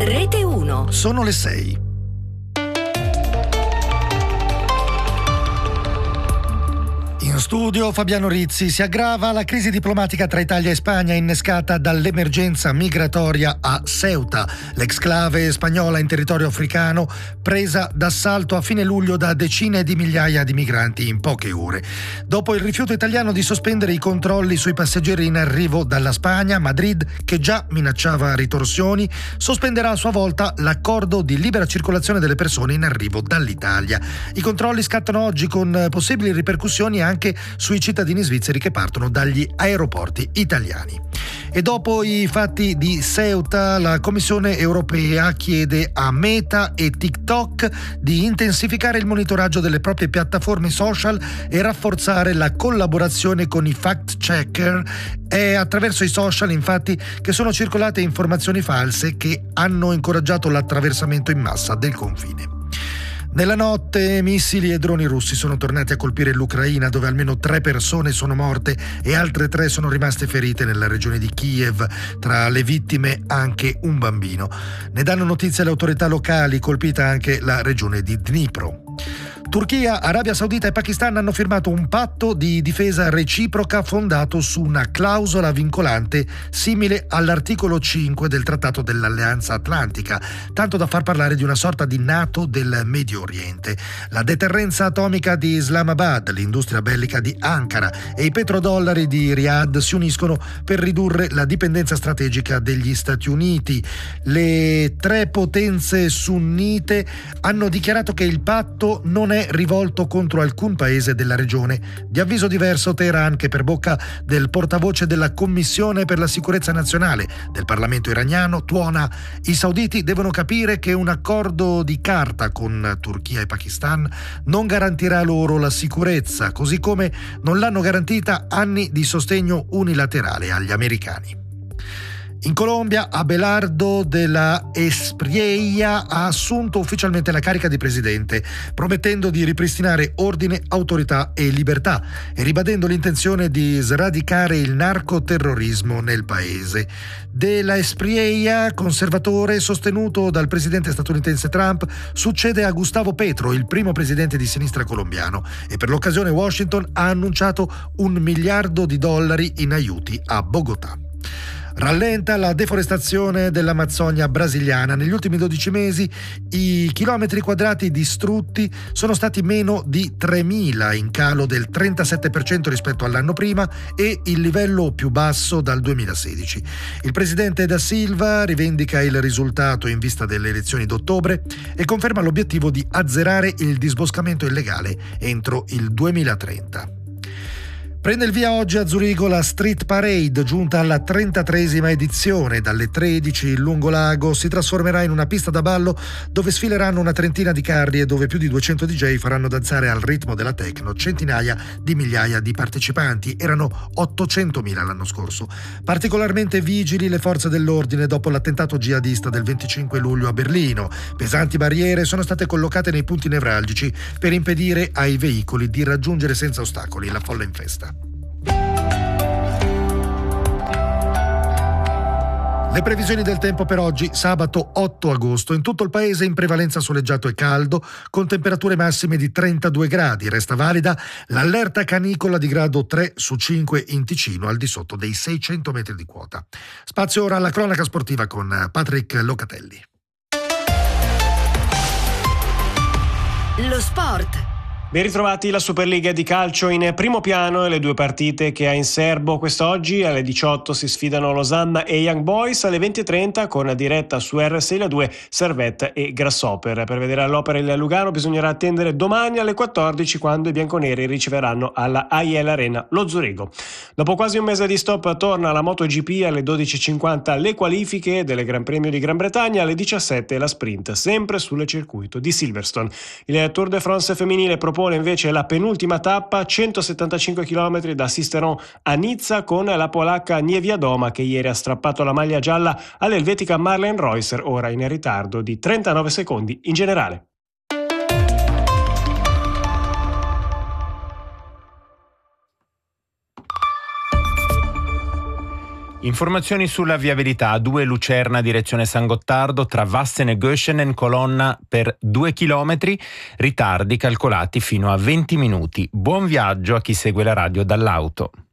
Rete 1. Sono le 6. In studio Fabiano Rizzi. Si aggrava la crisi diplomatica tra Italia e Spagna innescata dall'emergenza migratoria a Ceuta, l'exclave spagnola in territorio africano presa d'assalto a fine luglio da decine di migliaia di migranti in poche ore. Dopo il rifiuto italiano di sospendere i controlli sui passeggeri in arrivo dalla Spagna, Madrid, che già minacciava ritorsioni, sospenderà a sua volta l'accordo di libera circolazione delle persone in arrivo dall'Italia. I controlli scattano oggi con possibili ripercussioni anche sui cittadini svizzeri che partono dagli aeroporti italiani. E dopo i fatti di Ceuta, la Commissione europea chiede a Meta e TikTok di intensificare il monitoraggio delle proprie piattaforme social e rafforzare la collaborazione con i fact-checker. È attraverso i social, infatti, che sono circolate informazioni false che hanno incoraggiato l'attraversamento in massa del confine. Nella notte missili e droni russi sono tornati a colpire l'Ucraina, dove almeno 3 persone sono morte e altre 3 sono rimaste ferite nella regione di Kiev, tra le vittime anche un bambino. Ne danno notizia le autorità locali, colpita anche la regione di Dnipro. Turchia, Arabia Saudita e Pakistan hanno firmato un patto di difesa reciproca fondato su una clausola vincolante simile all'articolo 5 del Trattato dell'Alleanza Atlantica, tanto da far parlare di una sorta di NATO del Medio Oriente. La deterrenza atomica di Islamabad, l'industria bellica di Ankara e i petrodollari di Riyadh si uniscono per ridurre la dipendenza strategica degli Stati Uniti. Le 3 potenze sunnite hanno dichiarato che il patto non è rivolto contro alcun paese della regione. Di avviso diverso Teheran, che per bocca del portavoce della Commissione per la sicurezza nazionale del Parlamento iraniano tuona: i sauditi devono capire che un accordo di carta con Turchia e Pakistan non garantirà loro la sicurezza, così come non l'hanno garantita anni di sostegno unilaterale agli americani. In Colombia, Abelardo de la Espriella ha assunto ufficialmente la carica di presidente, promettendo di ripristinare ordine, autorità e libertà e ribadendo l'intenzione di sradicare il narcoterrorismo nel paese. De la Espriella, conservatore sostenuto dal presidente statunitense Trump, succede a Gustavo Petro, il primo presidente di sinistra colombiano, e per l'occasione Washington ha annunciato $1 miliardo in aiuti a Bogotà. Rallenta la deforestazione dell'Amazzonia brasiliana. Negli ultimi 12 mesi i chilometri quadrati distrutti sono stati meno di 3.000, in calo del 37% rispetto all'anno prima e il livello più basso dal 2016. Il presidente Da Silva rivendica il risultato in vista delle elezioni d'ottobre e conferma l'obiettivo di azzerare il disboscamento illegale entro il 2030. Prende il via oggi a Zurigo la Street Parade, giunta alla 33esima edizione. Dalle 13 il lungolago si trasformerà in una pista da ballo dove sfileranno una trentina di carri e dove più di 200 DJ faranno danzare al ritmo della techno centinaia di migliaia di partecipanti. Erano 800.000 l'anno scorso. Particolarmente vigili le forze dell'ordine dopo l'attentato jihadista del 25 luglio a Berlino. Pesanti barriere sono state collocate nei punti nevralgici per impedire ai veicoli di raggiungere senza ostacoli la folla in festa. Le previsioni del tempo per oggi, sabato 8 agosto. In tutto il paese in prevalenza soleggiato e caldo, con temperature massime di 32 gradi. Resta valida l'allerta canicola di grado 3 su 5 in Ticino, al di sotto dei 600 metri di quota. Spazio ora alla cronaca sportiva con Patrick Locatelli. Lo sport. Ben ritrovati, la Superliga di calcio in primo piano e le 2 partite che ha in serbo quest'oggi. Alle 18 si sfidano Losanna e Young Boys, alle 20:30 con diretta su RSI la 2 Servette e Grasshopper. Per vedere all'opera il Lugano bisognerà attendere domani alle 14, quando i bianconeri riceveranno alla AIL Arena lo Zurigo. Dopo quasi un mese di stop torna la MotoGP. Alle 12:50 le qualifiche del Gran Premio di Gran Bretagna, alle 17 la sprint, sempre sul circuito di Silverstone. Il Tour de France femminile propone invece la penultima tappa, 175 km da Sisteron a Nizza, con la polacca Niewiadoma che ieri ha strappato la maglia gialla all'elvetica Marlene Reusser, ora in ritardo di 39 secondi in generale. Informazioni sulla viabilità: A2 Lucerna direzione San Gottardo tra Vassen e Göschenen, colonna per 2 chilometri, ritardi calcolati fino a 20 minuti. Buon viaggio a chi segue la radio dall'auto.